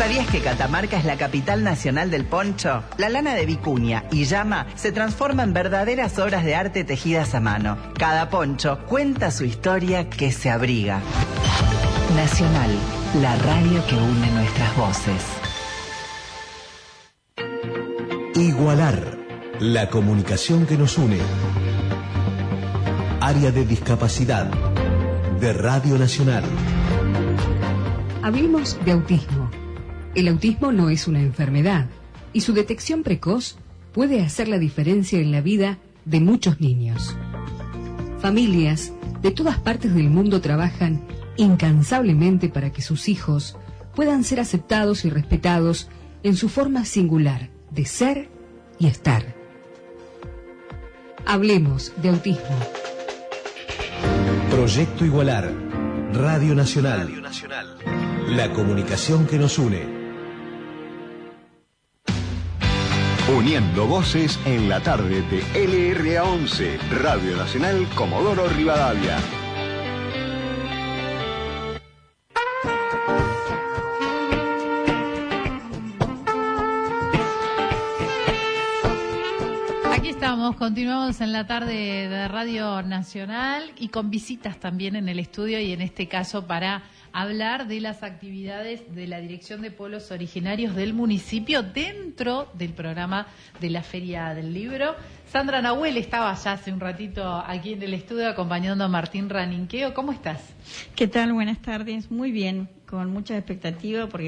¿Sabías que Catamarca es la capital nacional del poncho? La lana de vicuña y llama se transforma en verdaderas obras de arte tejidas a mano. Cada poncho cuenta su historia que se abriga. Nacional, la radio que une nuestras voces. Igualar, la comunicación que nos une. Área de discapacidad de Radio Nacional. Hablemos de autismo. El autismo no es una enfermedad y su detección precoz puede hacer la diferencia en la vida de muchos niños. Familias de todas partes del mundo trabajan incansablemente para que sus hijos puedan ser aceptados y respetados en su forma singular de ser y estar. Hablemos de autismo. Proyecto Igualar, Radio Nacional. La comunicación que nos une. Uniendo voces en la tarde de LRA11, Radio Nacional Comodoro Rivadavia. Continuamos en la tarde de Radio Nacional y con visitas también en el estudio y en este caso para hablar de las actividades de la Dirección de Pueblos Originarios del municipio dentro del programa de la Feria del Libro. Sandra Nahuel estaba ya hace un ratito aquí en el estudio acompañando a Martín Raninqueo. ¿Cómo estás? ¿Qué tal? Buenas tardes. Muy bien, con mucha expectativa porque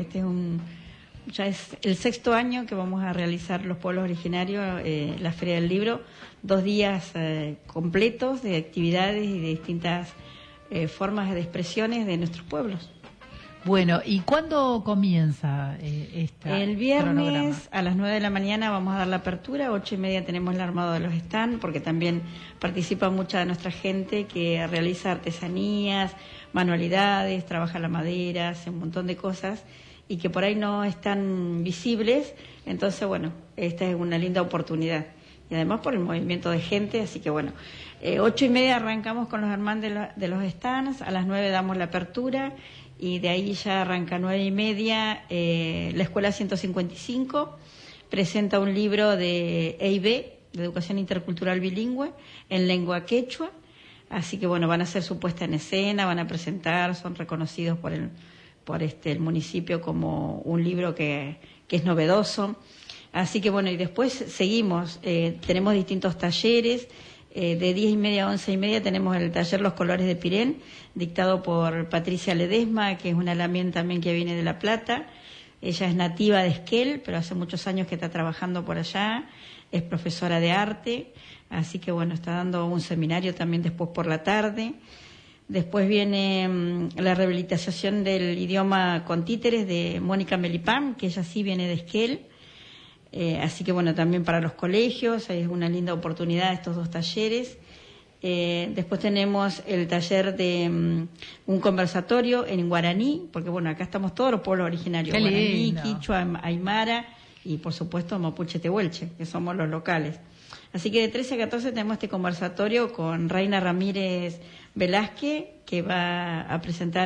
ya es el 6º año que vamos a realizar los pueblos originarios, la Feria del Libro, 2 días completos de actividades y de distintas formas de expresiones de nuestros pueblos. Bueno, ¿y cuándo comienza El viernes cronograma? A las 9 de la mañana vamos a dar la apertura, 8:30 tenemos el armado de los stands, porque también participa mucha de nuestra gente que realiza artesanías, manualidades, trabaja la madera, hace un montón de cosas y que por ahí no están visibles, entonces bueno, esta es una linda oportunidad y además por el movimiento de gente, así que bueno, 8:30 arrancamos con los hermanos de los stands, a las 9 damos la apertura y de ahí ya arranca 9:30, la Escuela 155 presenta un libro de EIB, de Educación Intercultural Bilingüe, en lengua quechua, así que bueno, van a hacer su puesta en escena, van a presentar, son reconocidos por el municipio como un libro que es novedoso. Así que bueno, y después seguimos, tenemos distintos talleres, de 10:30 a 11:30 tenemos el taller Los Colores de Pirén, dictado por Patricia Ledesma, que es una lamien también que viene de La Plata. Ella es nativa de Esquel, pero hace muchos años que está trabajando por allá, es profesora de arte, así que bueno, está dando un seminario también después por la tarde. Después viene la rehabilitación del idioma con títeres de Mónica Melipán, que ella sí viene de Esquel. Así que bueno, también para los colegios, es una linda oportunidad estos 2 talleres. Después tenemos el taller de un conversatorio en guaraní, porque bueno, acá estamos todos los pueblos originarios, guaraní, quichua, aymara y por supuesto mapuche tehuelche, que somos los locales. Así que de 13 a 14 tenemos este conversatorio con Reina Ramírez Velázquez, que va a presentar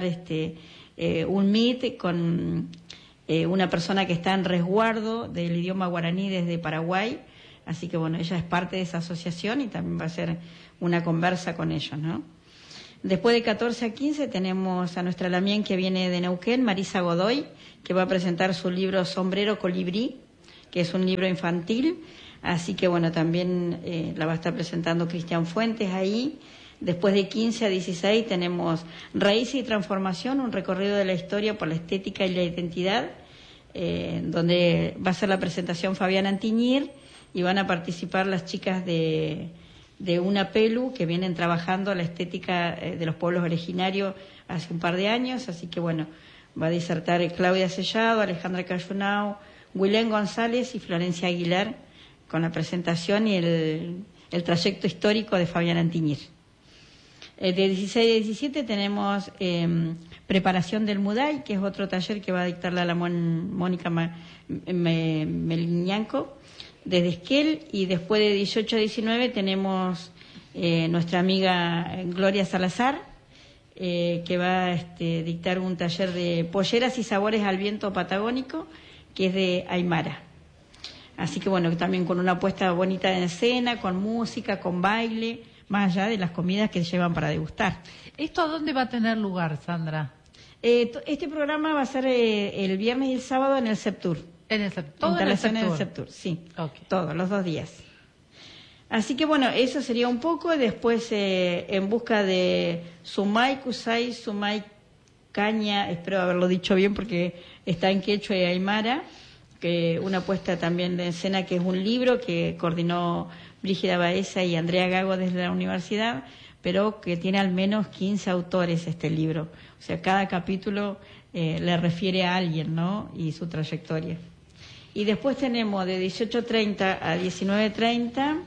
un MIT con una persona que está en resguardo del idioma guaraní desde Paraguay, así que bueno, ella es parte de esa asociación y también va a ser una conversa con ellos, ¿no? Después de 14 a 15 tenemos a nuestra lamien que viene de Neuquén, Marisa Godoy, que va a presentar su libro Sombrero Colibrí, que es un libro infantil, así que bueno, también la va a estar presentando Cristian Fuentes ahí. Después de 15 a 16 tenemos Raíces y Transformación, un recorrido de la historia por la estética y la identidad, donde va a ser la presentación Fabiana Antiñir y van a participar las chicas de UNAPELU que vienen trabajando la estética de los pueblos originarios hace un par de años, así que bueno, va a disertar Claudia Sellado, Alejandra Cayunao, Wilén González y Florencia Aguilar con la presentación y el trayecto histórico de Fabiana Antiñir. De 16 a 17 tenemos Preparación del Muday, que es otro taller que va a dictar la Mónica Meliñanco desde Esquel, y después de 18 a 19 tenemos nuestra amiga Gloria Salazar, que va a dictar un taller de polleras y sabores al viento patagónico, que es de Aymara. Así que bueno, también con una puesta bonita en escena, con música, con baile, más allá de las comidas que llevan para degustar. ¿Esto a dónde va a tener lugar, Sandra? Este programa va a ser el viernes y el sábado en el Septur. En el Septur. ¿Todo instalación en el Septur? Sí, okay. Todos los 2 días. Así que bueno, eso sería un poco. Después en busca de Sumay Kusay, Sumay Caña, espero haberlo dicho bien porque está en quechua y aymara, que una puesta también de escena, que es un libro que coordinó Brígida Baeza y Andrea Gago desde la universidad, pero que tiene al menos 15 autores este libro. O sea, cada capítulo le refiere a alguien, ¿no? Y su trayectoria. Y después tenemos de 18:30 a 19:30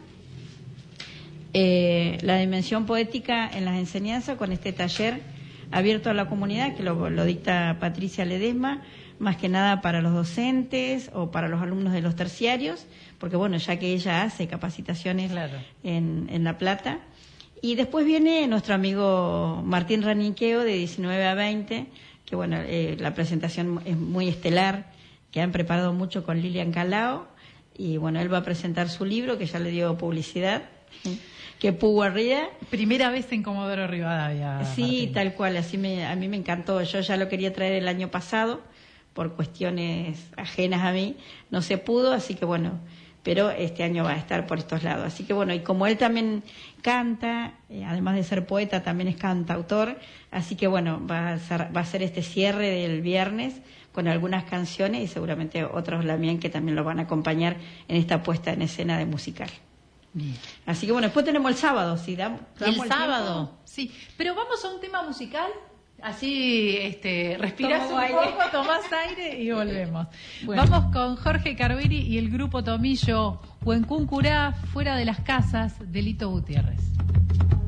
la dimensión poética en las enseñanzas, con este taller abierto a la comunidad que lo dicta Patricia Ledesma, más que nada para los docentes o para los alumnos de los terciarios, porque bueno, ya que ella hace capacitaciones en La Plata. Y después viene nuestro amigo Martín Raniqueo de 19 a 20, que bueno, la presentación es muy estelar, que han preparado mucho con Lilian Calao, y bueno, él va a presentar su libro, que ya le dio publicidad, que Puguarría. Primera vez en Comodoro Rivadavia. Sí, Martín. Tal cual, a mí me encantó. Yo ya lo quería traer el año pasado, por cuestiones ajenas a mí, no se pudo, así que bueno, pero este año va a estar por estos lados. Así que bueno, y como él también canta, además de ser poeta, también es cantautor, así que bueno, va a ser este cierre del viernes con algunas canciones y seguramente otros también que también lo van a acompañar en esta puesta en escena de musical. Bien. Así que bueno, después tenemos el sábado, ¿sí? ¿Damos el sábado, tiempo? sí. Pero vamos a un tema musical. Así respirás un poco, tomás aire y volvemos. Bueno. Vamos con Jorge Carviri y el grupo Tomillo, Huencún Curá, Fuera de las Casas, de Lito Gutiérrez.